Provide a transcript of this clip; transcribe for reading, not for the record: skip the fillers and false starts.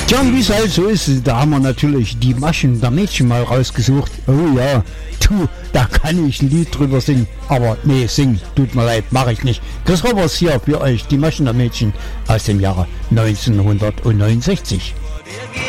Tja, wie es halt so ist, da haben wir natürlich die Maschen der Mädchen mal rausgesucht. Oh ja, du, da kann ich ein Lied drüber singen. Aber nee, singen, tut mir leid, mache ich nicht. Chris Roberts hier für euch, die Maschen der Mädchen aus dem Jahre 1969.